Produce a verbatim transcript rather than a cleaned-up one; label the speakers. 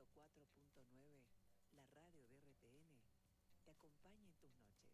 Speaker 1: cuatro punto nueve, la radio de R T N, te acompaña en tus noches.